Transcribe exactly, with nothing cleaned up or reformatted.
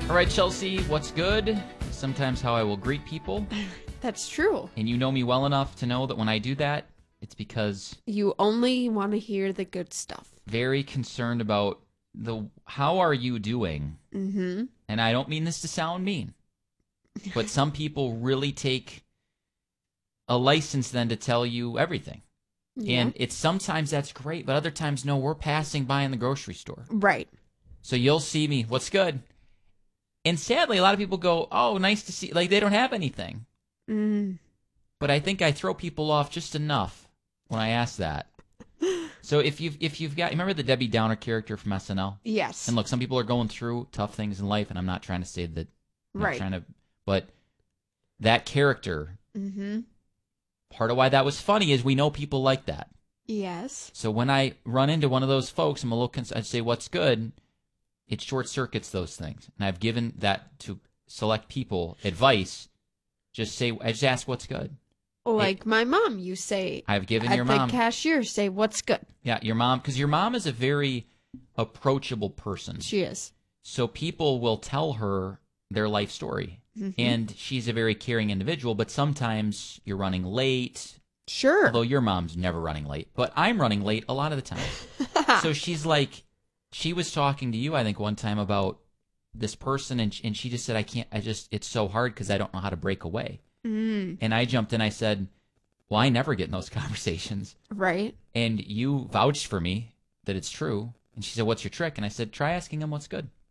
All right, Chelsea, what's good? Sometimes how I will greet people. That's true. And you know me well enough to know that when I do that, it's because You only want to hear the good stuff. very concerned about the how are you doing? Mm-hmm. And I don't mean this to sound mean, but some people really take a license then to tell you everything. Yeah. And it's sometimes that's great, but other times, no, we're passing by in the grocery store. Right. So you'll see me, what's good? And sadly, a lot of people go, oh, nice to see, like they don't have anything. Mm. But I think I throw people off just enough when I ask that. So if you've, if you've got, remember the Debbie Downer character from S N L? Yes. And look, some people are going through tough things in life, and I'm not trying to say that, I'm not Right. trying to, but that character, Mm-hmm. part of why that was funny is we know people like that. Yes. So when I run into one of those folks, I'm a little concerned. I'd say, what's good? It short circuits those things. And I've given that to select people advice. Just say, I just ask what's good. Like it, my mom, you say. I've given at your mom. the cashier, say, what's good? Yeah, your mom, because your mom is a very approachable person. She is. So people will tell her their life story. Mm-hmm. And she's a very caring individual, but sometimes you're running late. Sure. Although your mom's never running late, but I'm running late a lot of the time. So she's like, she was talking to you, I think, one time about this person, and and she just said, I can't, I just, it's so hard because I don't know how to break away. Mm. And I jumped in, I said, well, I never get in those conversations. Right. And you vouched for me that it's true. And she said, what's your trick? And I said, try asking him what's good.